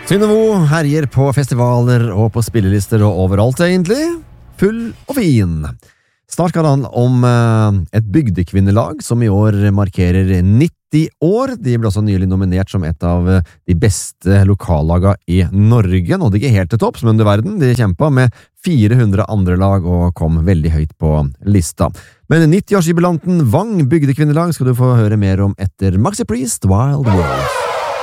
Synnøve herjer på festivaler og på spillelister og overalt egentlig. Full og fin. Snart skal det handle om et bygdekvinnelag som i år markerer 90 år. De ble også nylig nominert som et av de beste lokallaga i Norge. Nådde ikke helt til topps, men under verden. De kjempet med 400 andre lag og kom veldig høyt på lista. Men 90-årsjubilanten Vang bygdekvinnelag skal du få høre mer om etter Maxi Priest Wild World.